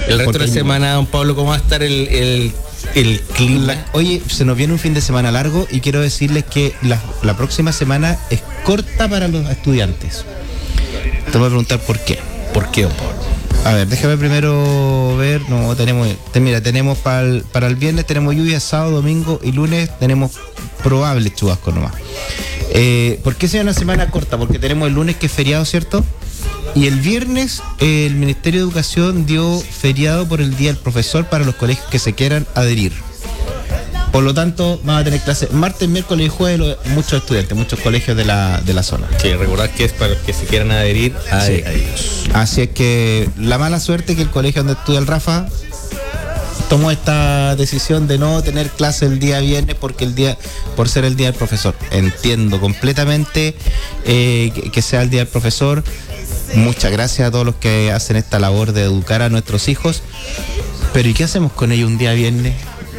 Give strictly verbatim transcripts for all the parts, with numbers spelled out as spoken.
El resto de la semana, don Pablo, ¿cómo va a estar el, el, el clima? La, oye, se nos viene un fin de semana largo y quiero decirles que la, la próxima semana es corta para los estudiantes. Te voy a preguntar por qué. ¿Por qué, don Pablo? A ver, déjame primero ver. No, tenemos, te, mira, tenemos para el, para el viernes tenemos lluvia, sábado, domingo y lunes tenemos probables chubascos nomás. Eh, ¿Por qué sea una semana corta? Porque tenemos el lunes que es feriado, ¿cierto? Y el viernes eh, el Ministerio de Educación dio feriado por el Día del Profesor para los colegios que se quieran adherir. Por lo tanto, van a tener clases martes, miércoles y jueves lo, muchos estudiantes, muchos colegios de la, de la zona. Sí, recordad que es para los que se quieran adherir a, sí. a ellos. Así es que la mala suerte es que el colegio donde estudia el Rafa tomó esta decisión de no tener clase el día viernes porque el día, por ser el Día del Profesor. Entiendo completamente eh, que, que sea el Día del Profesor. Muchas gracias a todos los que hacen esta labor de educar a nuestros hijos. Pero ¿y qué hacemos con ellos un día viernes?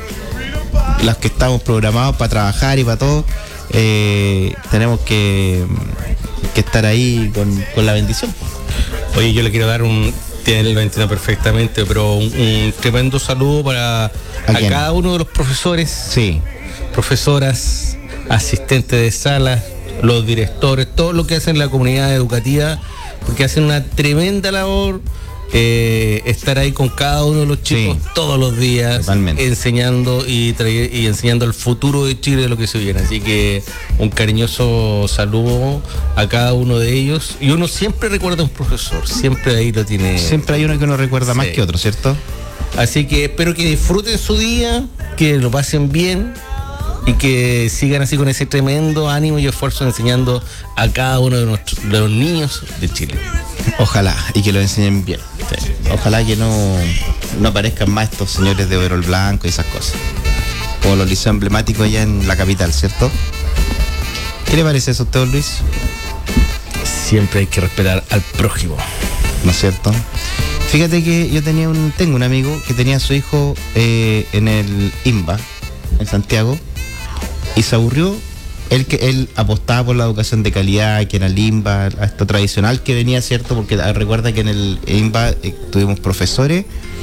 Los que estamos programados para trabajar y para todo, eh, tenemos que, que estar ahí con, con la bendición. Oye, yo le quiero dar un, tiene lo entiendo perfectamente, pero un, un tremendo saludo para ¿A, a cada uno de los profesores, sí, profesoras, asistentes de sala, los directores, todo lo que hacen la comunidad educativa, porque hacen una tremenda labor. Eh, estar ahí con cada uno de los chicos sí, todos los días, totalmente, enseñando y, tra- y enseñando el futuro de Chile, de lo que se viene. Así que un cariñoso saludo a cada uno de ellos. Y uno siempre recuerda a un profesor, siempre ahí lo tiene. Siempre hay uno que uno recuerda sí. más que otro, ¿cierto? Así que espero que disfruten su día, que lo pasen bien y que sigan así con ese tremendo ánimo y esfuerzo enseñando a cada uno de, nuestros, de los niños de Chile. Ojalá, y que lo enseñen bien. Sí. Ojalá que no, no aparezcan más estos señores de overol blanco y esas cosas. Como los liceos emblemáticos allá en la capital, ¿cierto? ¿Qué le parece eso a usted, Luis? Siempre hay que respetar al prójimo, ¿no es cierto? Fíjate que yo tenía un, tengo un amigo que tenía a su hijo eh, en el IMBA, en Santiago, y se aburrió. Él, que él apostaba por la educación de calidad, que era el IMBA, a esto tradicional que venía, ¿cierto? Porque recuerda que en el IMBA eh, tuvimos profesores,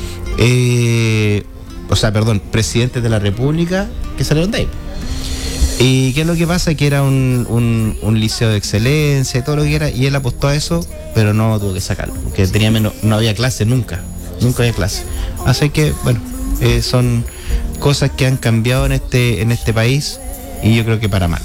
eh, o sea, perdón, presidentes de la República que salieron de ahí. ¿Y qué es lo que pasa? Que era un, un, un liceo de excelencia y todo lo que era, y él apostó a eso, pero no tuvo que sacarlo, porque tenía menos, no había clase nunca, nunca había clase. Así que, bueno, eh, son cosas que han cambiado en este, en este país, y yo creo que para mal.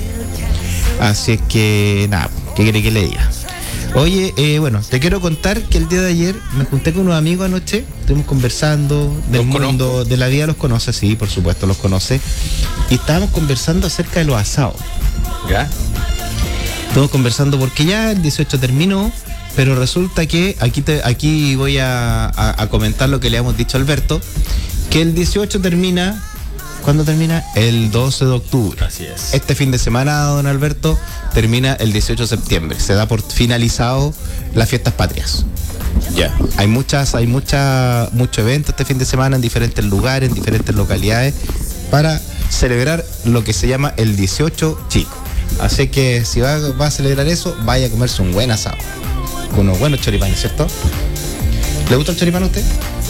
Así es que, nada, ¿qué quiere que le diga? Oye, eh, bueno, te quiero contar que el día de ayer me junté con unos amigos anoche, estuvimos conversando del mundo, conozco. de la vida, los conoce, sí, por supuesto, los conoce, y estábamos conversando acerca de los asados. ¿Ya? Estuvimos conversando porque ya el dieciocho terminó, pero resulta que, aquí, te, aquí voy a, a, a comentar lo que le hemos dicho a Alberto, que el dieciocho termina... ¿Cuándo termina? El doce de octubre. Así es. Este fin de semana, don Alberto, termina el dieciocho de septiembre. Se da por finalizado las fiestas patrias. Ya. Hay muchas, hay mucha, mucho evento este fin de semana en diferentes lugares, en diferentes localidades, para celebrar lo que se llama el dieciocho chico. Así que si va, va a celebrar eso, vaya a comerse un buen asado. Con unos buenos choripanes, ¿cierto? ¿Le gusta el choripán a usted?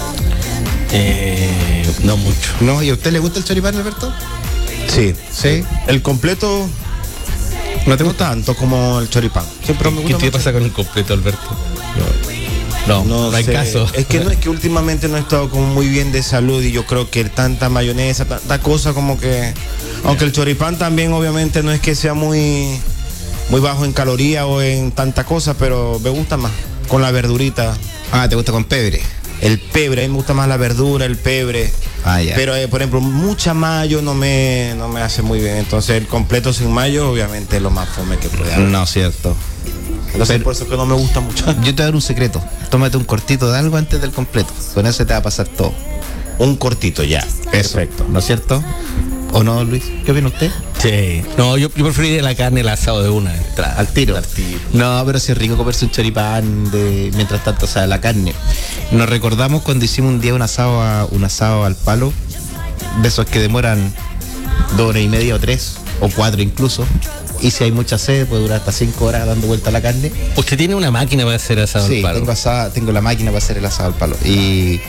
Eh, no mucho. ¿No? ¿Y a usted le gusta el choripán, Alberto? Sí. ¿Sí? El completo no te gusta tanto como el choripán. Siempre me gusta. ¿Qué te pasa con el completo, Alberto? No, no, no, no hay sé. caso. Es que no, es que últimamente no he estado como muy bien de salud y yo creo que tanta mayonesa, tanta cosa como que... Aunque el choripán también obviamente no es que sea muy, muy bajo en calorías o en tanta cosa, pero me gusta más con la verdurita. Ah, ¿te gusta con pebre? El pebre, a mí me gusta más la verdura, el pebre. Ah, ya. Pero, eh, por ejemplo, mucha mayo no me, no me hace muy bien. Entonces, el completo sin mayo, obviamente, es lo más fome que puede haber. No, cierto. Entonces, pero, por eso es que no me gusta mucho. Yo te voy a dar un secreto. Tómate un cortito de algo antes del completo. Con eso te va a pasar todo. Un cortito, ya. Eso. Perfecto. ¿No es cierto? ¿O no, Luis? ¿Qué opina usted? Sí. No, yo, yo preferiría la carne, el asado de una entrada. Al tiro. Al tiro. No, pero si es rico comerse un choripán de, mientras tanto, o sea, la carne. Nos recordamos cuando hicimos un día un asado, a, un asado al palo, de esos que demoran dos horas y media o tres, o cuatro incluso. Y si hay mucha sed, puede durar hasta cinco horas dando vuelta a la carne. ¿Usted tiene una máquina para hacer asado sí, al palo? Sí, tengo, tengo la máquina para hacer el asado al palo. Y